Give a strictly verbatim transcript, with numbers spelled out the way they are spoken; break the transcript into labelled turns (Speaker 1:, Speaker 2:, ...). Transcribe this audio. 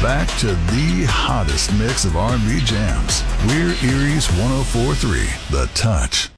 Speaker 1: back to the hottest mix of R and B jams. We're Erie's one oh four point three, The Touch.